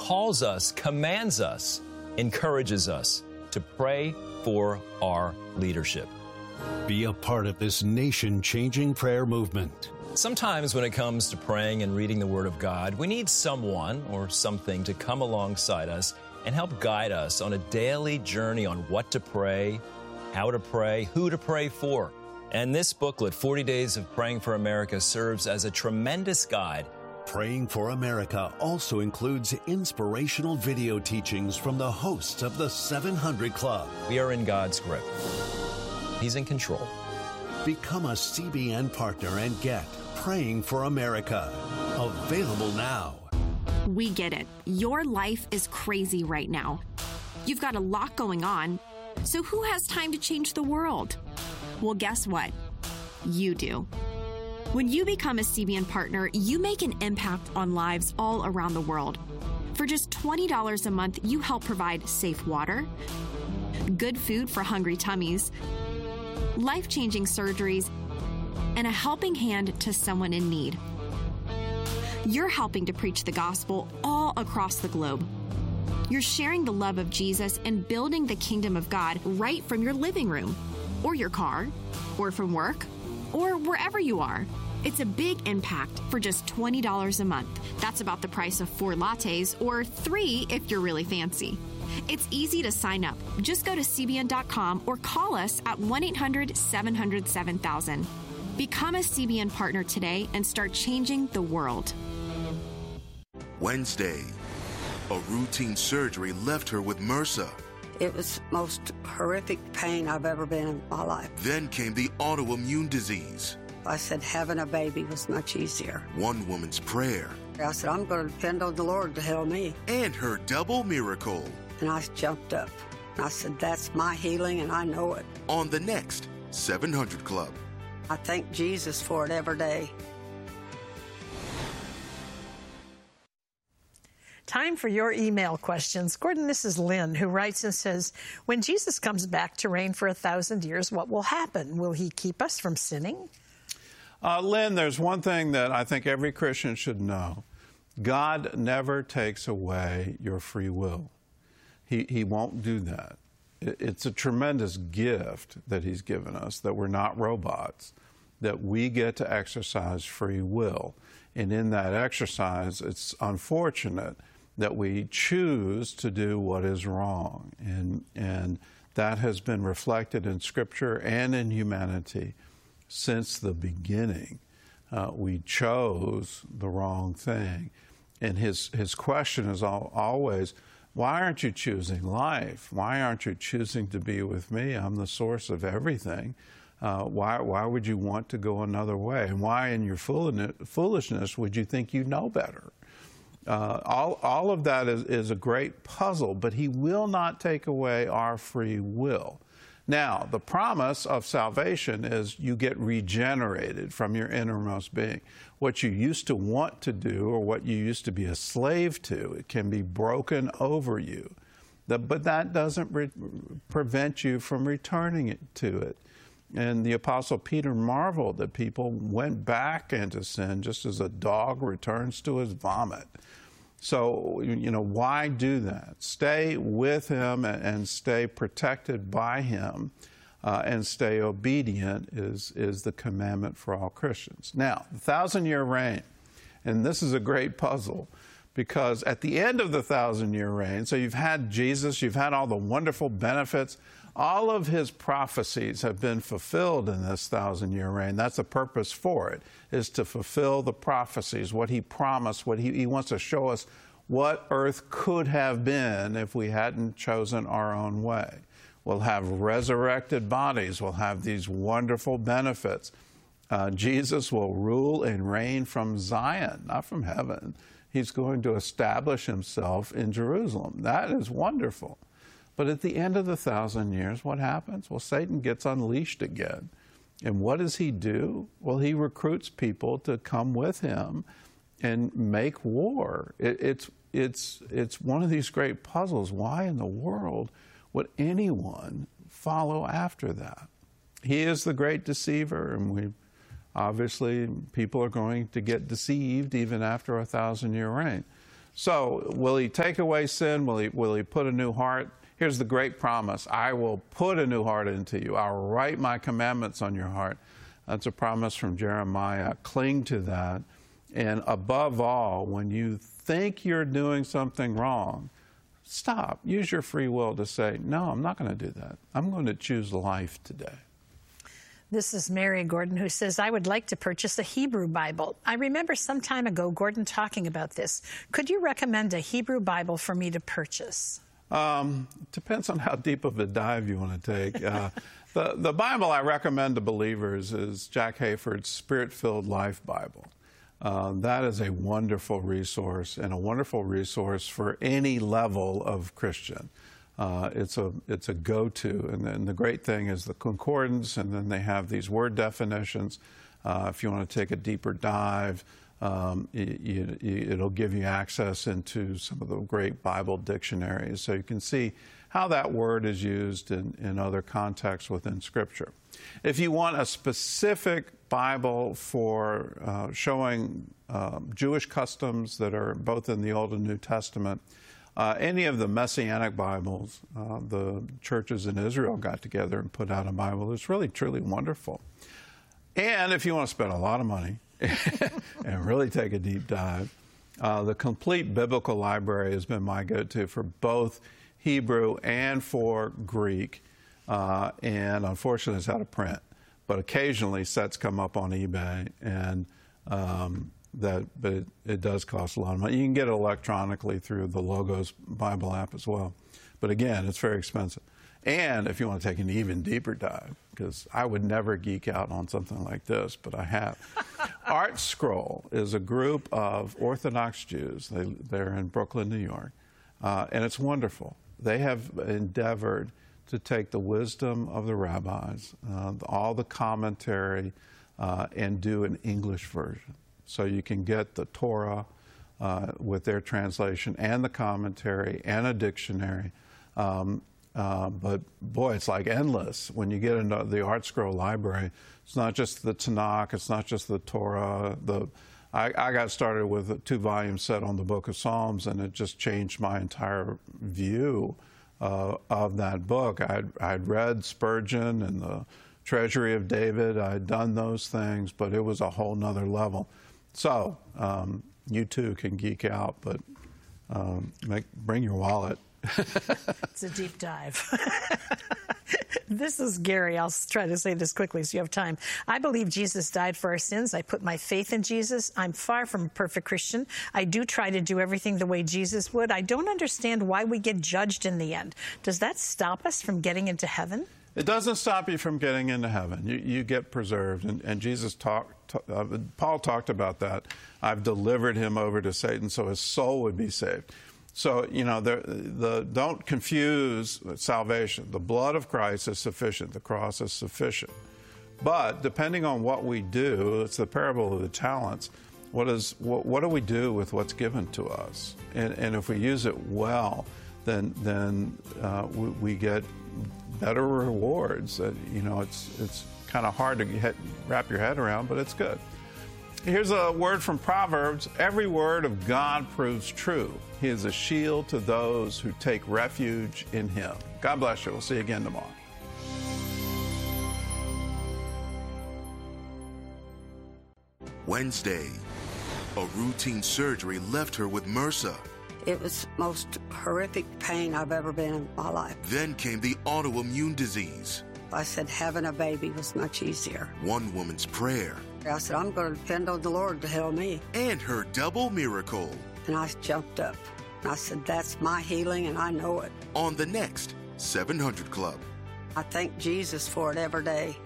calls us, commands us, encourages us to pray for our leadership. Be a part of this nation-changing prayer movement. Sometimes when it comes to praying and reading the Word of God, we need someone or something to come alongside us and help guide us on a daily journey on what to pray, how to pray, who to pray for. And this booklet, 40 Days of Praying for America, serves as a tremendous guide. Praying for America also includes inspirational video teachings from the hosts of the 700 Club. We are in God's grip. He's in control. Become a CBN partner and get Praying for America. Available now. We get it. Your life is crazy right now. You've got a lot going on. So who has time to change the world? Well, guess what? You do. When you become a CBN partner, you make an impact on lives all around the world. For just $20 a month, you help provide safe water, good food for hungry tummies, life-changing surgeries, and a helping hand to someone in need. You're helping to preach the gospel all across the globe. You're sharing the love of Jesus and building the kingdom of God right from your living room, or your car, or from work, or wherever you are. It's a big impact for just $20 a month. That's about the price of 4 lattes, or 3 if you're really fancy. It's easy to sign up. Just go to CBN.com or call us at 1-800-700-7000. Become a CBN partner today and start changing the world. Wednesday, a routine surgery left her with MRSA. It was the most horrific pain I've ever been in my life. Then came the autoimmune disease. I said having a baby was much easier. One woman's prayer. I said, I'm going to depend on the Lord to help me. And her double miracle. And I jumped up. I said, that's my healing, and I know it. On the next 700 Club. I thank Jesus for it every day. Time for your email questions. Gordon, this is Lynn, who writes and says, when Jesus comes back to reign for 1,000 years, what will happen? Will he keep us from sinning? Lynn, there's one thing that I think every Christian should know. God never takes away your free will. He won't do that. It's a tremendous gift that he's given us, that we're not robots, that we get to exercise free will. And in that exercise, it's unfortunate that we choose to do what is wrong. And that has been reflected in Scripture and in humanity since the beginning. We chose the wrong thing. And his question is always, why aren't you choosing life? Why aren't you choosing to be with me? I'm the source of everything. Why would you want to go another way? And why in your foolishness would you think you know better? All of that is a great puzzle, but he will not take away our free will. Now, the promise of salvation is you get regenerated from your innermost being. What you used to want to do or what you used to be a slave to, it can be broken over you. But that doesn't prevent you from returning to it. And the Apostle Peter marveled that people went back into sin just as a dog returns to his vomit. So, why do that? Stay with him and stay protected by him and stay obedient is the commandment for all Christians. Now, the 1,000-year reign, and this is a great puzzle, because at the end of the 1,000-year reign, so you've had Jesus, you've had all the wonderful benefits, all of his prophecies have been fulfilled in this 1,000-year reign. That's the purpose for it, is to fulfill the prophecies, what he promised, what he wants to show us what earth could have been if we hadn't chosen our own way. We'll have resurrected bodies. We'll have these wonderful benefits. Jesus will rule and reign from Zion, not from heaven. He's going to establish himself in Jerusalem. That is wonderful. But at the end of the 1,000 years, what happens? Well, Satan gets unleashed again. And what does he do? Well, he recruits people to come with him and make war. It's one of these great puzzles. Why in the world would anyone follow after that? He is the great deceiver, and obviously people are going to get deceived even after a 1,000-year reign. So will he take away sin? Will he put a new heart? Here's the great promise. I will put a new heart into you. I'll write my commandments on your heart. That's a promise from Jeremiah. Cling to that. And above all, when you think you're doing something wrong, stop. Use your free will to say, no, I'm not going to do that. I'm going to choose life today. This is Mary Gordon, who says, I would like to purchase a Hebrew Bible. I remember some time ago Gordon talking about this. Could you recommend a Hebrew Bible for me to purchase? Depends on how deep of a dive you want to take. The Bible I recommend to believers is Jack Hayford's Spirit-Filled Life Bible. That is a wonderful resource, and a wonderful resource for any level of Christian. It's a go-to, and then the great thing is the concordance, and then they have these word definitions. If you want to take a deeper dive, it'll give you access into some of the great Bible dictionaries, so you can see how that word is used in other contexts within Scripture. If you want a specific Bible for showing Jewish customs that are both in the Old and New Testament, any of the Messianic Bibles, the churches in Israel got together and put out a Bible that's really, truly wonderful. And if you want to spend a lot of money and really take a deep dive, the Complete Biblical Library has been my go-to for both Hebrew and for Greek. And unfortunately, it's out of print. But occasionally, sets come up on eBay, and but it does cost a lot of money. You can get it electronically through the Logos Bible app as well. But again, it's very expensive. And if you want to take an even deeper dive, because I would never geek out on something like this, but I have. Art Scroll is a group of Orthodox Jews. They're in Brooklyn, New York, and it's wonderful. They have endeavored to take the wisdom of the rabbis, all the commentary, and do an English version. So you can get the Torah with their translation and the commentary and a dictionary. But boy, it's like endless. When you get into the Art Scroll library, it's not just the Tanakh, it's not just the Torah. I got started with a 2-volume set on the Book of Psalms, and it just changed my entire view of that book. I'd read Spurgeon and the Treasury of David. I'd done those things, but it was a whole nother level. So you too can geek out, but bring your wallet. It's a deep dive. This is Gary. I'll try to say this quickly so you have time. I believe Jesus died for our sins. I put my faith in Jesus. I'm far from a perfect Christian. I do try to do everything the way Jesus would. I don't understand why we get judged in the end. Does that stop us from getting into heaven? It doesn't stop you from getting into heaven. You get preserved. And Jesus Paul talked about that. I've delivered him over to Satan so his soul would be saved. So, you know, don't confuse salvation. The blood of Christ is sufficient. The cross is sufficient. But depending on what we do, it's the parable of the talents. What do we do with what's given to us? And if we use it well, then we get better rewards. You know, it's kind of hard to wrap your head around, but it's good. Here's a word from Proverbs. Every word of God proves true. He is a shield to those who take refuge in him. God bless you. We'll see you again tomorrow. Wednesday, a routine surgery left her with MRSA. It was the most horrific pain I've ever been in my life. Then came the autoimmune disease. I said having a baby was much easier. One woman's prayer. I said, I'm going to depend on the Lord to help me. And her double miracle. And I jumped up. I said, that's my healing, and I know it. On the next 700 Club. I thank Jesus for it every day.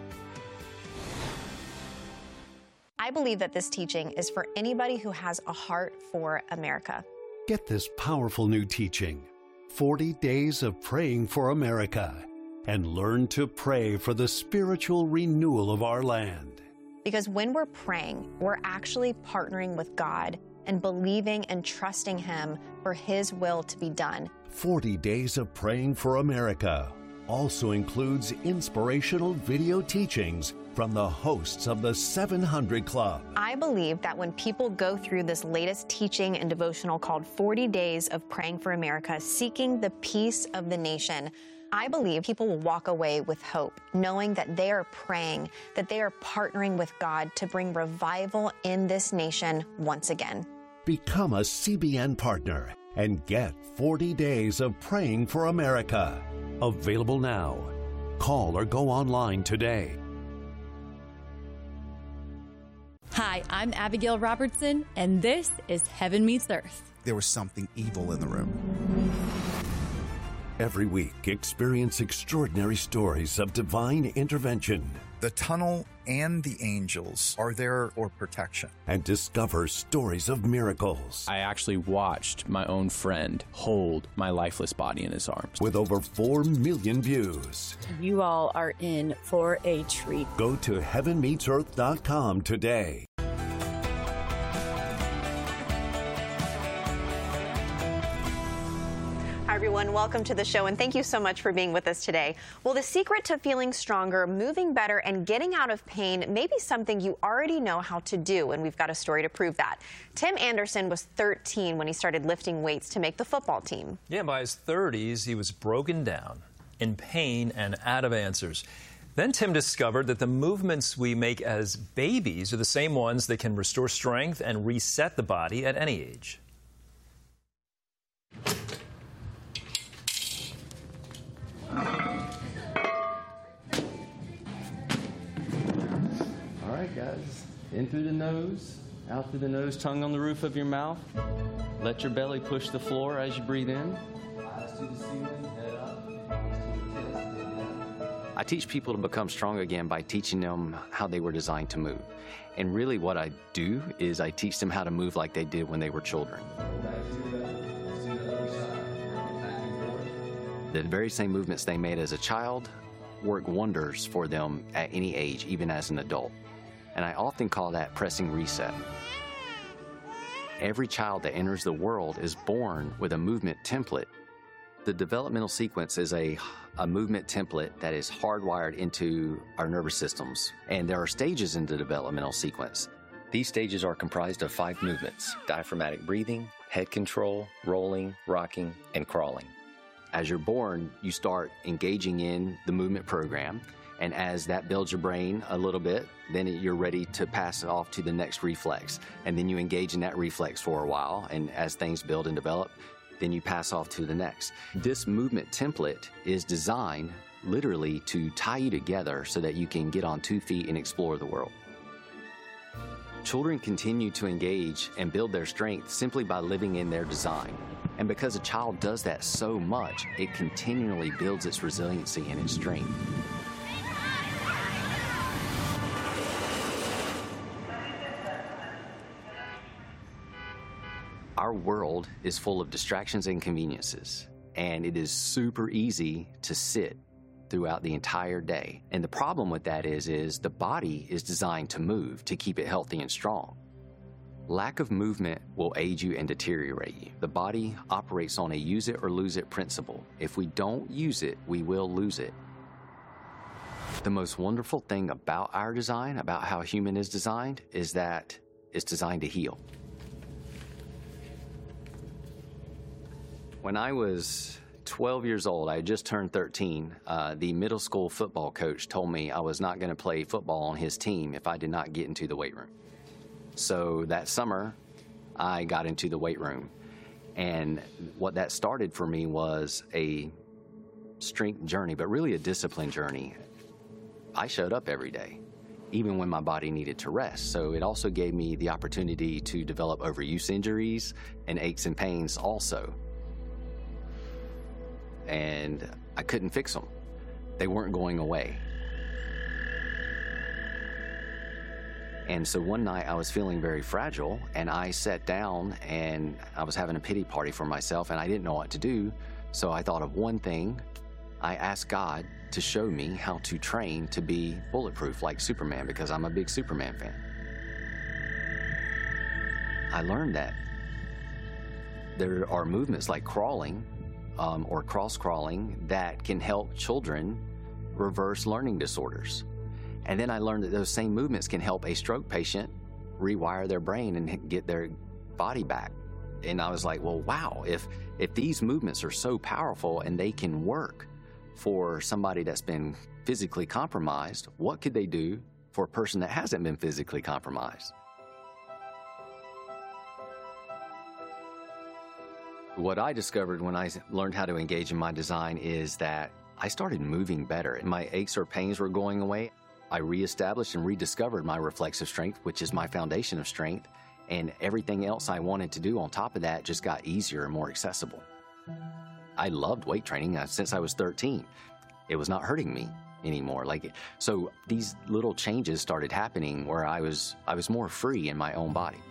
I believe that this teaching is for anybody who has a heart for America. Get this powerful new teaching, 40 Days of Praying for America, and learn to pray for the spiritual renewal of our land. Because when we're praying, we're actually partnering with God and believing and trusting Him for His will to be done. 40 Days of Praying for America also includes inspirational video teachings from the hosts of the 700 Club. I believe that when people go through this latest teaching and devotional called 40 Days of Praying for America, seeking the peace of the nation, I believe people will walk away with hope, knowing that they are praying, that they are partnering with God to bring revival in this nation once again. Become a CBN partner and get 40 Days of Praying for America. Available now. Call or go online today. Hi, I'm Abigail Robertson, and this is Heaven Meets Earth. There was something evil in the room. Every week, experience extraordinary stories of divine intervention. The tunnel and the angels are there for protection. And discover stories of miracles. I actually watched my own friend hold my lifeless body in his arms. With over 4 million views. You all are in for a treat. Go to heavenmeetsearth.com today. Hi, everyone. Welcome to the show, and thank you so much for being with us today. Well, the secret to feeling stronger, moving better, and getting out of pain may be something you already know how to do, and we've got a story to prove that. Tim Anderson was 13 when he started lifting weights to make the football team. Yeah, by his 30s, he was broken down, in pain, and out of answers. Then Tim discovered that the movements we make as babies are the same ones that can restore strength and reset the body at any age. All right, guys. In through the nose, out through the nose, tongue on the roof of your mouth. Let your belly push the floor as you breathe in. Eyes to the ceiling, head up. I teach people to become strong again by teaching them how they were designed to move. And really what I do is I teach them how to move like they did when they were children. The very same movements they made as a child work wonders for them at any age, even as an adult. And I often call that pressing reset. Every child that enters the world is born with a movement template. The developmental sequence is a movement template that is hardwired into our nervous systems. And there are stages in the developmental sequence. These stages are comprised of 5 movements: diaphragmatic breathing, head control, rolling, rocking, and crawling. As you're born, you start engaging in the movement program, and as that builds your brain a little bit, then you're ready to pass it off to the next reflex. And then you engage in that reflex for a while, and as things build and develop, then you pass off to the next. This movement template is designed literally to tie you together so that you can get on 2 feet and explore the world. Children continue to engage and build their strength simply by living in their design. And because a child does that so much, it continually builds its resiliency and its strength. Our world is full of distractions and conveniences, and it is super easy to sit throughout the entire day. And the problem with that is the body is designed to move to keep it healthy and strong. Lack of movement will age you and deteriorate you. The body operates on a use it or lose it principle. If we don't use it, we will lose it. The most wonderful thing about our design, about how human is designed, is that it's designed to heal. When I was 12 years old, I had just turned 13, the middle school football coach told me I was not going to play football on his team if I did not get into the weight room. So that summer, I got into the weight room. And what that started for me was a strength journey, but really a discipline journey. I showed up every day, even when my body needed to rest. So it also gave me the opportunity to develop overuse injuries and aches and pains also. And I couldn't fix them. They weren't going away. And so one night I was feeling very fragile, and I sat down and I was having a pity party for myself, and I didn't know what to do. So I thought of one thing. I asked God to show me how to train to be bulletproof like Superman, because I'm a big Superman fan. I learned that there are movements like crawling or cross-crawling that can help children reverse learning disorders. And then I learned that those same movements can help a stroke patient rewire their brain and get their body back. And I was like, well, wow, if these movements are so powerful and they can work for somebody that's been physically compromised, what could they do for a person that hasn't been physically compromised? What I discovered when I learned how to engage in my design is that I started moving better. My aches or pains were going away. I reestablished and rediscovered my reflexive strength, which is my foundation of strength, and everything else I wanted to do on top of that just got easier and more accessible. I loved weight training since I was 13. It was not hurting me anymore. So these little changes started happening where I was more free in my own body.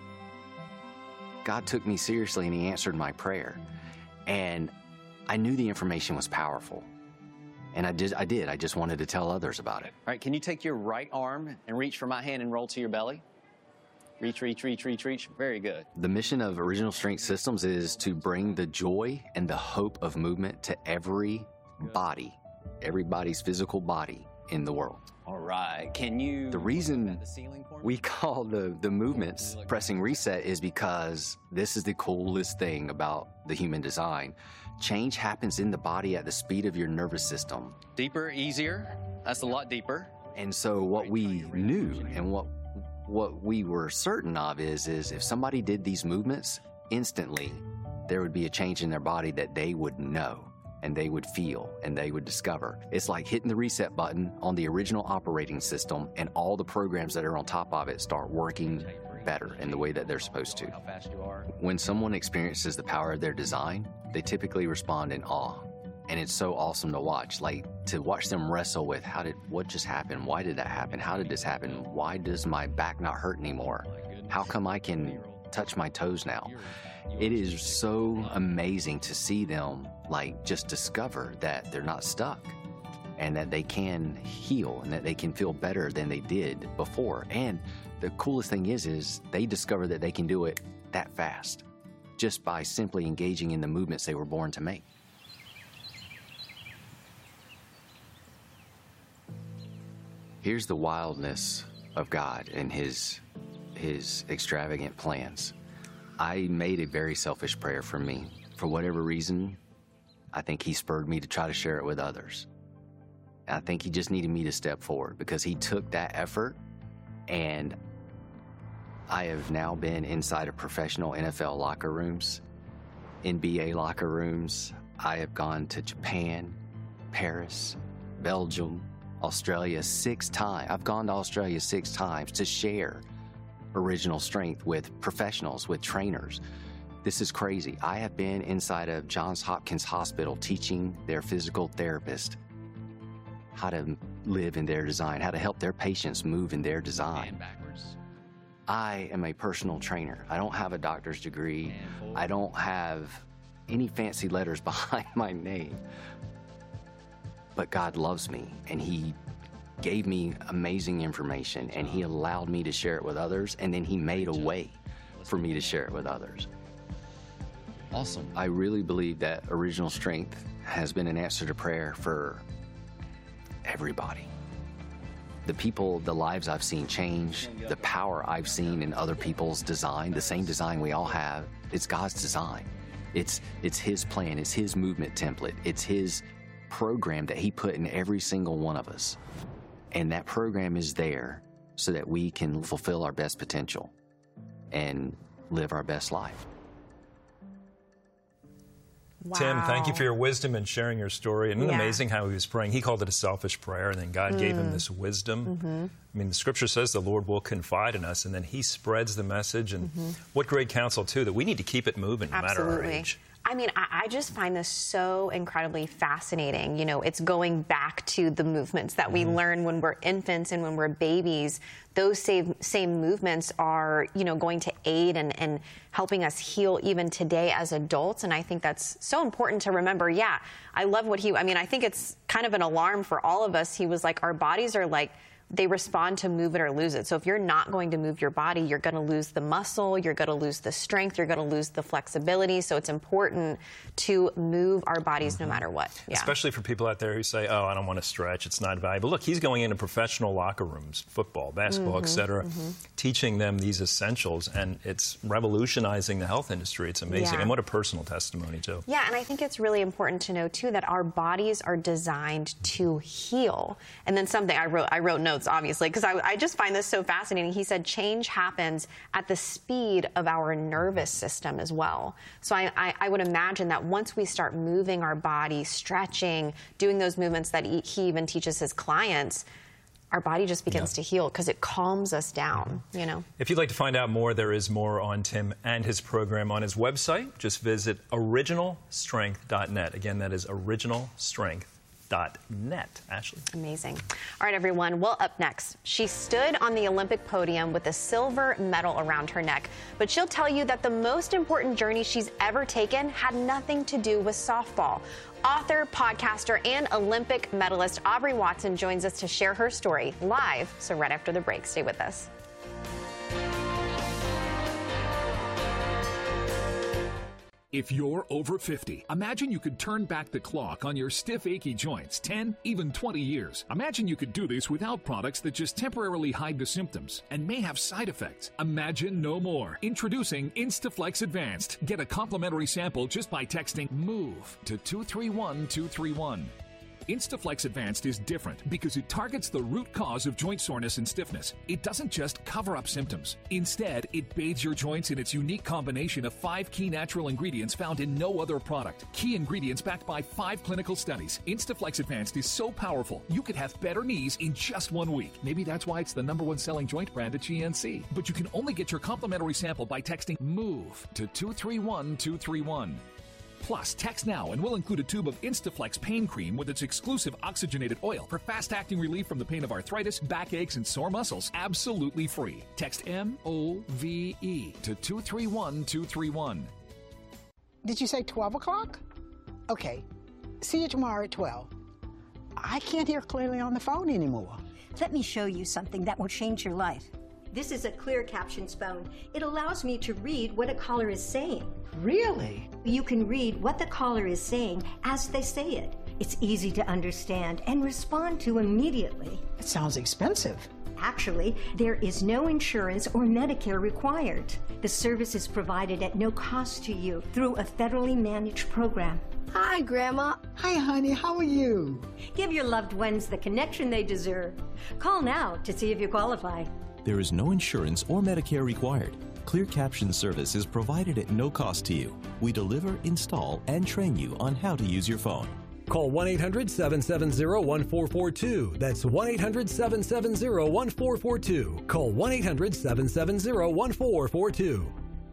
God took me seriously and he answered my prayer. And I knew the information was powerful. And I did. I just wanted to tell others about it. All right, can you take your right arm and reach for my hand and roll to your belly? Reach, reach, reach, reach, reach. Very good. The mission of Original Strength Systems is to bring the joy and the hope of movement to every body, everybody's physical body in the world. All right, can you... The reason we call the movements pressing reset is because this is the coolest thing about the human design. Change happens in the body at the speed of your nervous system. Deeper, easier. That's a lot deeper. And so what we knew and what we were certain of is if somebody did these movements instantly, there would be a change in their body that they would know and they would feel and they would discover. It's like hitting the reset button on the original operating system and all the programs that are on top of it start working better in the way that they're supposed to. When someone experiences the power of their design, they typically respond in awe. And it's so awesome to watch, to watch them wrestle with what just happened? Why did that happen? How did this happen? Why does my back not hurt anymore? How come I can touch my toes now? It is so amazing to see them just discover that they're not stuck and that they can heal and that they can feel better than they did before. And the coolest thing is they discover that they can do it that fast just by simply engaging in the movements they were born to make. Here's the wildness of God and his extravagant plans. I made a very selfish prayer for me. For whatever reason, I think he spurred me to try to share it with others. I think he just needed me to step forward because he took that effort, and I have now been inside of professional NFL locker rooms, NBA locker rooms. I have gone to Japan, Paris, Belgium, Australia 6 times. I've gone to Australia 6 times to share Original Strength with professionals, with trainers. This is crazy. I have been inside of Johns Hopkins Hospital teaching their physical therapist how to live in their design, how to help their patients move in their design. I am a personal trainer. I don't have a doctor's degree. I don't have any fancy letters behind my name. But God loves me, and he gave me amazing information, and he allowed me to share it with others, and then he made a way for me to share it with others. Awesome. I really believe that Original Strength has been an answer to prayer for everybody. The people, the lives I've seen change, the power I've seen in other people's design, the same design we all have, it's God's design. It's his plan, it's his movement template, it's his program that he put in every single one of us. And that program is there so that we can fulfill our best potential and live our best life. Wow. Tim, thank you for your wisdom and sharing your story. And amazing how he was praying. He called it a selfish prayer, and then God gave him this wisdom. I mean, the scripture says the Lord will confide in us, and then he spreads the message. And what great counsel, too, that we need to keep it moving no matter our age. I mean, I just find this so incredibly fascinating. You know, it's going back to the movements that we learn when we're infants and when we're babies. Those same movements are, going to aid and helping us heal even today as adults. And I think that's so important to remember. Yeah, I love what I think it's kind of an alarm for all of us. He was like, our bodies are like they respond to move it or lose it. So if you're not going to move your body, you're going to lose the muscle, you're going to lose the strength, you're going to lose the flexibility. So it's important to move our bodies no matter what. Yeah. Especially for people out there who say, oh, I don't want to stretch, it's not valuable. Look, he's going into professional locker rooms, football, basketball, etc., teaching them these essentials, and it's revolutionizing the health industry. It's amazing. Yeah. And what a personal testimony, too. Yeah, and I think it's really important to know, too, that our bodies are designed to heal. And then something, I wrote notes, obviously, because I just find this so fascinating. He said change happens at the speed of our nervous system as well. So I would imagine that once we start moving our body, stretching, doing those movements that he even teaches his clients, our body just begins to heal because it calms us down, you know. If you'd like to find out more, there is more on Tim and his program on his website. Just visit originalstrength.net. Again, that is originalstrength.net. Ashley. Amazing. All right, everyone. Well, up next, she stood on the Olympic podium with a silver medal around her neck, but she'll tell you that the most important journey she's ever taken had nothing to do with softball. Author, podcaster, and Olympic medalist Aubrey Watson joins us to share her story live. So right after the break, stay with us. If you're over 50, imagine you could turn back the clock on your stiff, achy joints 10, even 20 years. Imagine you could do this without products that just temporarily hide the symptoms and may have side effects. Imagine no more. Introducing Instaflex Advanced. Get a complimentary sample just by texting MOVE to 231231. Instaflex Advanced is different because it targets the root cause of joint soreness and stiffness. It doesn't just cover up symptoms. Instead, it bathes your joints in its unique combination of 5 key natural ingredients found in no other product. Key ingredients backed by 5 clinical studies. Instaflex Advanced is so powerful, you could have better knees in just 1 week. Maybe that's why it's the #1 selling joint brand at GNC. But you can only get your complimentary sample by texting MOVE to 231231. Plus, text now and we'll include a tube of Instaflex pain cream with its exclusive oxygenated oil for fast-acting relief from the pain of arthritis, backaches, and sore muscles, absolutely free. Text MOVE to 231231. Did you say 12 o'clock? Okay. See you tomorrow at 12. I can't hear clearly on the phone anymore. Let me show you something that will change your life. This is a clear captions phone. It allows me to read what a caller is saying. Really? You can read what the caller is saying as they say it. It's easy to understand and respond to immediately. It sounds expensive. Actually, there is no insurance or Medicare required. The service is provided at no cost to you through a federally managed program. Hi, Grandma. Hi, honey. How are you? Give your loved ones the connection they deserve. Call now to see if you qualify. There is no insurance or Medicare required. Clear Caption service is provided at no cost to you. We deliver, install, and train you on how to use your phone. Call 1-800-770-1442. That's 1-800-770-1442. Call 1-800-770-1442.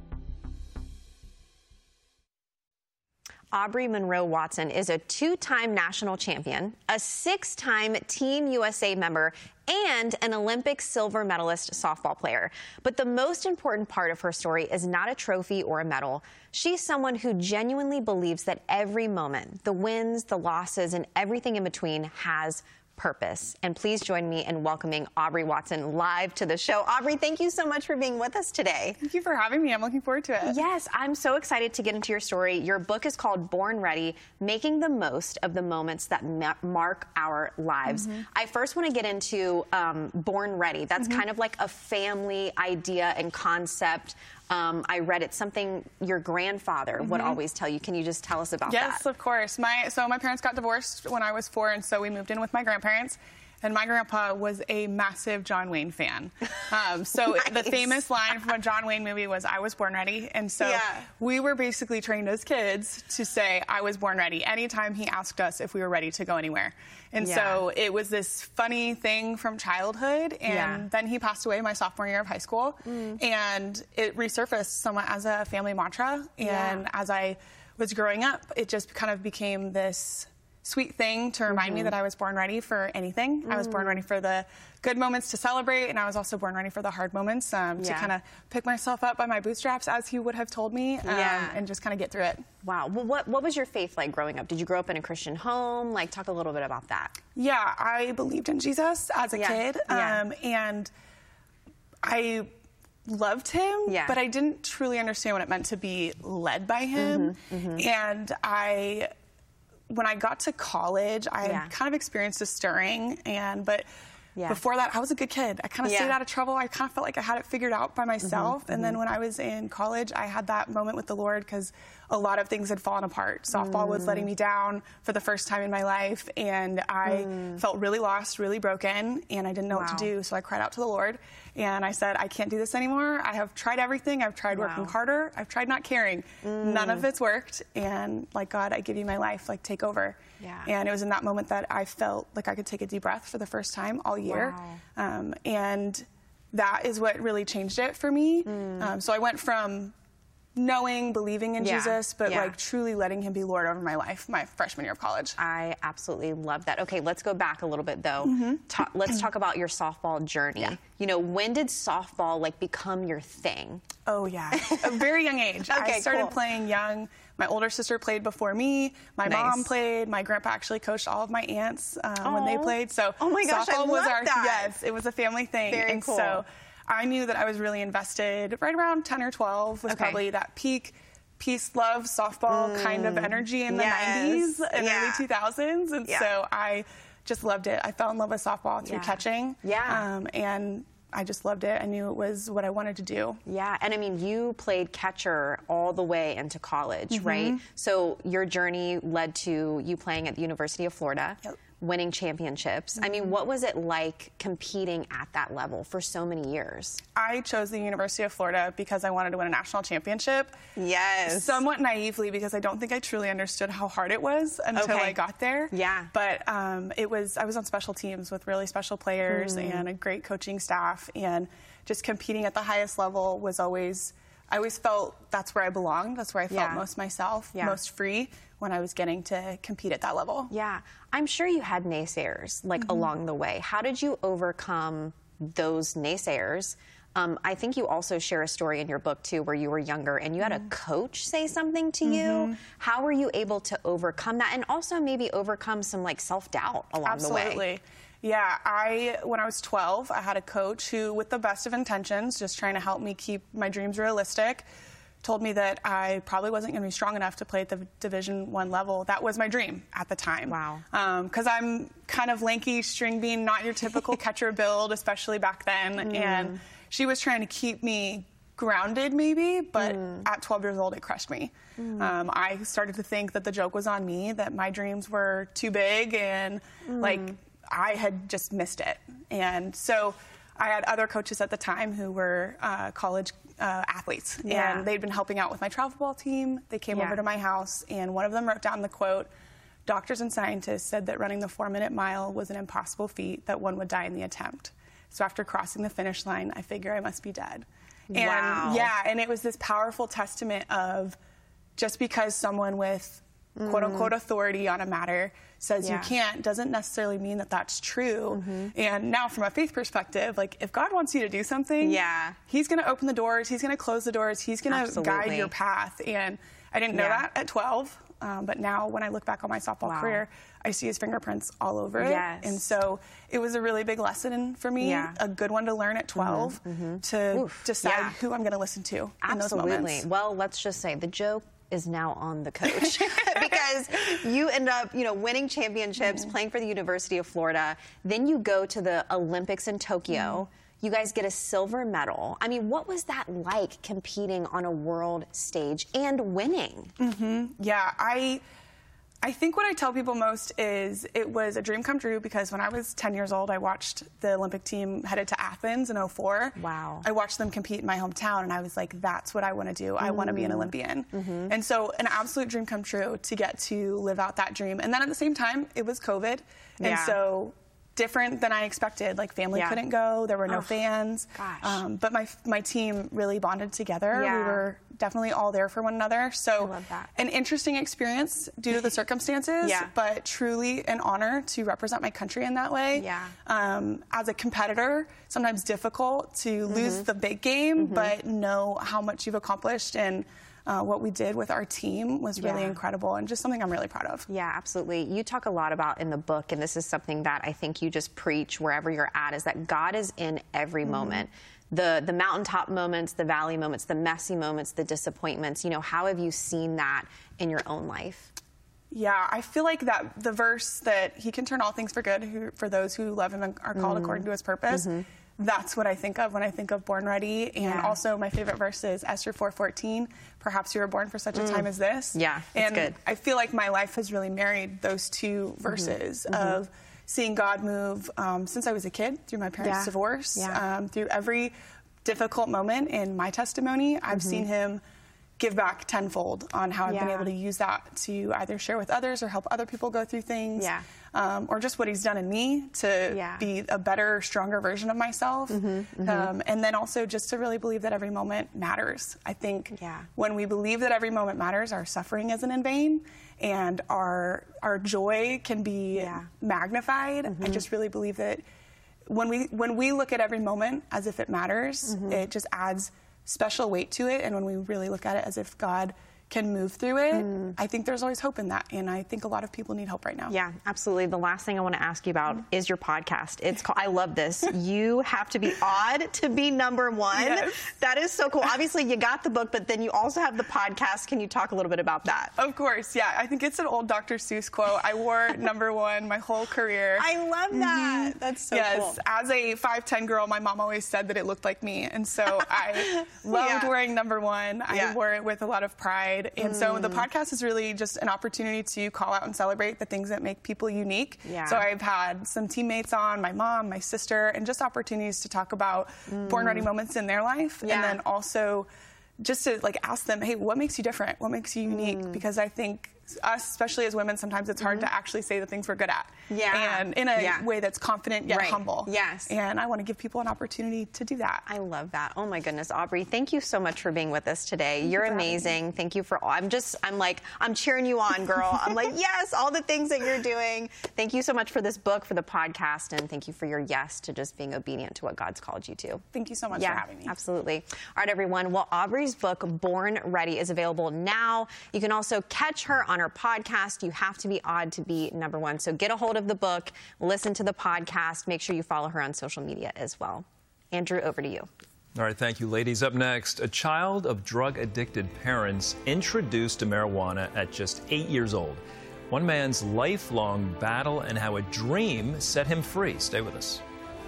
Aubrey Monroe Watson is a 2-time national champion, a 6-time Team USA member, and an Olympic silver medalist softball player. But the most important part of her story is not a trophy or a medal. She's someone who genuinely believes that every moment, the wins, the losses, and everything in between has purpose. And please join me in welcoming Aubrey Watson live to the show. Aubrey, thank you so much for being with us today. Thank you for having me. I'm looking forward to it. Yes, I'm so excited to get into your story. Your book is called Born Ready, Making the Most of the Moments That Mark Our Lives. I first want to get into Born Ready. That's kind of like a family idea and concept. I read it's something your grandfather would always tell you. Can you just tell us about that? Yes, of course. So my parents got divorced when I was 4, and so we moved in with my grandparents. And my grandpa was a massive John Wayne fan. So the famous line from a John Wayne movie was, I was born ready. And so we were basically trained as kids to say, I was born ready, anytime he asked us if we were ready to go anywhere. And so it was this funny thing from childhood. And then he passed away my sophomore year of high school. And it resurfaced somewhat as a family mantra. And as I was growing up, it just kind of became this sweet thing to remind me that I was born ready for anything. I was born ready for the good moments to celebrate, and I was also born ready for the hard moments to kind of pick myself up by my bootstraps, as he would have told me, and just kind of get through it. Wow. Well, what was your faith like growing up? Did you grow up in a Christian home? Like, talk a little bit about that. Yeah, I believed in Jesus as a kid, and I loved him, but I didn't truly understand what it meant to be led by him. And when I got to college, I kind of experienced a stirring, but before that, I was a good kid. I kind of stayed out of trouble. I kind of felt like I had it figured out by myself. And then when I was in college, I had that moment with the Lord because a lot of things had fallen apart. Softball was letting me down for the first time in my life, and I felt really lost, really broken, and I didn't know what to do. So I cried out to the Lord, and I said, I can't do this anymore. I have tried everything. I've tried working harder. I've tried not caring. None of it's worked. And like, God, I give you my life. Like, take over. And it was in that moment that I felt like I could take a deep breath for the first time all year. And that is what really changed it for me. So I went from knowing, believing in Jesus, but like truly letting him be Lord over my life my freshman year of college. I absolutely love that. Okay, let's go back a little bit though. Let's talk about your softball journey. You know, when did softball like become your thing? Oh yeah, a very young age. I started playing young. My older sister played before me. My mom played. My grandpa actually coached all of my aunts when they played. So oh my gosh, softball I was love that. Yes, it was a family thing. Very cool. So I knew that I was really invested. Right around 10 or 12 was probably that peak peace, love, softball kind of energy in the 90s and early 2000s. And so I just loved it. I fell in love with softball through catching. And I just loved it. I knew it was what I wanted to do. Yeah, and I mean, you played catcher all the way into college, right? So your journey led to you playing at the University of Florida. Winning championships. I mean, what was it like competing at that level for so many years? I chose the University of Florida because I wanted to win a national championship. Yes. Somewhat naively, because I don't think I truly understood how hard it was until I got there. But I was on special teams with really special players and a great coaching staff, and just competing at the highest level was always, I always felt that's where I belonged. That's where I felt most myself, most free, when I was getting to compete at that level. Yeah. I'm sure you had naysayers like along the way. How did you overcome those naysayers? I think you also share a story in your book too where you were younger and you had a coach say something to you. How were you able to overcome that and also maybe overcome some like self-doubt along the way? Absolutely. Yeah, when I was 12, I had a coach who, with the best of intentions, just trying to help me keep my dreams realistic, told me that I probably wasn't going to be strong enough to play at the Division I level. That was my dream at the time. Wow. Because I'm kind of lanky, string bean, not your typical catcher build, especially back then. And she was trying to keep me grounded maybe, but at 12 years old, it crushed me. I started to think that the joke was on me, that my dreams were too big and like I had just missed it. And so I had other coaches at the time who were college athletes, and they'd been helping out with my travel ball team. They came over to my house, and one of them wrote down the quote, "Doctors and scientists said that running the 4-minute mile was an impossible feat, that one would die in the attempt. So after crossing the finish line, I figure I must be dead." And and it was this powerful testament of just because someone with quote-unquote authority on a matter says you can't doesn't necessarily mean that that's true. And now from a faith perspective, like if God wants you to do something, he's going to open the doors, he's going to close the doors, he's going to guide your path. And I didn't know that at 12, but now when I look back on my softball career, I see his fingerprints all over it. And so it was a really big lesson for me, a good one to learn at 12 to decide who I'm going to listen to in those moments. Well, let's just say the joke is now on the coach because you end up, winning championships, playing for the University of Florida. Then you go to the Olympics in Tokyo. You guys get a silver medal. I mean, what was that like competing on a world stage and winning? Yeah, I think what I tell people most is it was a dream come true because when I was 10 years old, I watched the Olympic team headed to Athens in 2004. Wow. I watched them compete in my hometown, and I was like, that's what I want to do. I want to be an Olympian. And so an absolute dream come true to get to live out that dream. And then at the same time, it was COVID. And so different than I expected. Like family couldn't go, there were no fans. Gosh. But my team really bonded together. We were definitely all there for one another. So I love that. an interesting experience due to the circumstances, but truly an honor to represent my country in that way. As a competitor, sometimes difficult to lose the big game, but know how much you've accomplished, and what we did with our team was really incredible and just something I'm really proud of. Yeah, absolutely. You talk a lot about in the book, and this is something that I think you just preach wherever you're at, is that God is in every moment. The mountaintop moments, the valley moments, the messy moments, the disappointments. You know, how have you seen that in your own life? Yeah, I feel like that the verse that he can turn all things for good for those who love him and are called according to his purpose. That's what I think of when I think of Born Ready. And also my favorite verse is Esther 4:14. Perhaps you were born for such a time as this. Yeah, and good. I feel like my life has really married those two verses of seeing God move since I was a kid, through my parents' divorce, through every difficult moment in my testimony. I've seen him give back tenfold on how I've been able to use that to either share with others or help other people go through things, or just what he's done in me to be a better, stronger version of myself. And then also just to really believe that every moment matters. I think when we believe that every moment matters, our suffering isn't in vain, and our joy can be magnified. I just really believe that when we look at every moment as if it matters, it just adds special weight to it. And when we really look at it as if God can move through it, I think there's always hope in that. And I think a lot of people need hope right now. Yeah, absolutely. The last thing I want to ask you about is your podcast. It's called, I love this. You have to be odd to be number one. Yes. That is so cool. Obviously, you got the book, but then you also have the podcast. Can you talk a little bit about that? Of course, yeah. I think it's an old Dr. Seuss quote. I wore number one my whole career. I love that. That's so cool. Yes, as a 5'10" girl, my mom always said that it looked like me. And so I loved wearing number one. I wore it with a lot of pride. And so the podcast is really just an opportunity to call out and celebrate the things that make people unique. So I've had some teammates on, my mom, my sister, and just opportunities to talk about Born Ready moments in their life. And then also just to like ask them, hey, what makes you different? What makes you unique? Because I think us, especially as women, sometimes it's hard to actually say the things we're good at. And in a way that's confident yet humble. And I want to give people an opportunity to do that. I love that. Oh my goodness, Aubrey, thank you so much for being with us today. You're amazing. Thank you for all. I'm cheering you on, girl. I'm like, yes, all the things that you're doing. Thank you so much for this book, for the podcast, and thank you for your yes to just being obedient to what God's called you to. Thank you so much for having me. Absolutely. All right, everyone. Well, Aubrey's book, Born Ready, is available now. You can also catch her on her podcast. You have to be odd to be number one. So get a hold of the book, listen to the podcast, make sure you follow her on social media as well. Andrew, over to you. All right, thank you, ladies. Up next, a child of drug-addicted parents introduced to marijuana at just 8 years old. One man's lifelong battle and how a dream set him free. Stay with us.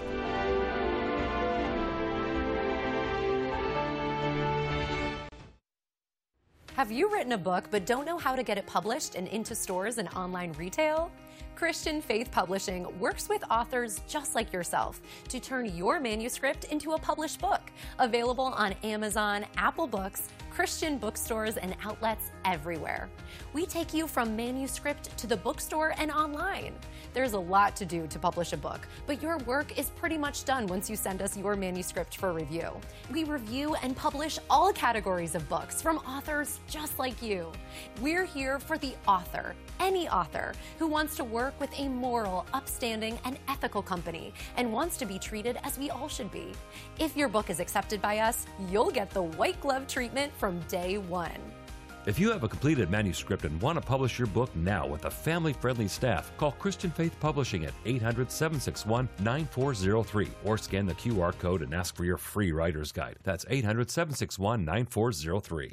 Have you written a book but don't know how to get it published and into stores and online retail? Christian Faith Publishing works with authors just like yourself to turn your manuscript into a published book. Available on Amazon, Apple Books, Christian bookstores, and outlets everywhere. We take you from manuscript to the bookstore and online. There's a lot to do to publish a book, but your work is pretty much done once you send us your manuscript for review. We review and publish all categories of books from authors just like you. We're here for the author, any author who wants to work with a moral, upstanding, and ethical company and wants to be treated as we all should be. If your book is accepted by us, you'll get the white glove treatment from day one. If you have a completed manuscript and want to publish your book now with a family-friendly staff, call Christian Faith Publishing at 800-761-9403 or scan the QR code and ask for your free writer's guide. That's 800-761-9403.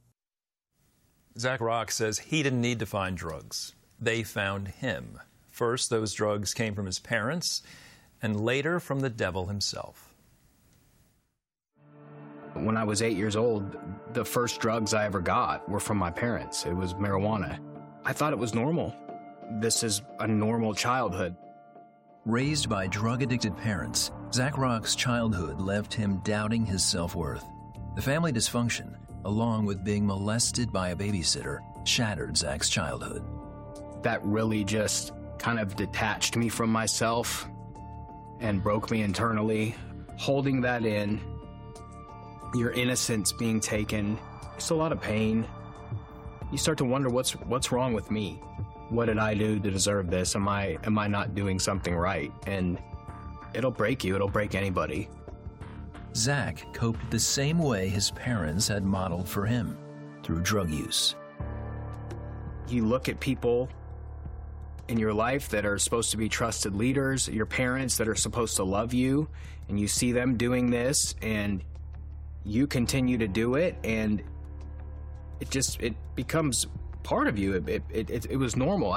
Zach Rock says he didn't need to find drugs. They found him. First, those drugs came from his parents, and later from the devil himself. When I was 8 years old, the first drugs I ever got were from my parents. It was marijuana. I thought it was normal. This is a normal childhood. Raised by drug-addicted parents, Zach Rock's childhood left him doubting his self-worth. The family dysfunction, along with being molested by a babysitter, shattered Zach's childhood. That really just kind of detached me from myself and broke me internally. Holding that in, your innocence being taken, just a lot of pain. You start to wonder what's wrong with me. What did I do to deserve this? Am I not doing something right? And it'll break you. It'll break anybody. Zach coped the same way his parents had modeled for him, through drug use. You look at people in your life that are supposed to be trusted leaders, your parents that are supposed to love you, and you see them doing this, and you continue to do it, and it becomes part of you. It was normal.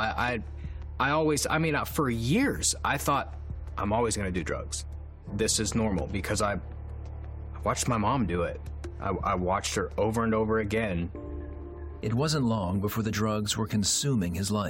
For years, I thought I'm always going to do drugs. This is normal because I watched my mom do it. I watched her over and over again. It wasn't long before the drugs were consuming his life.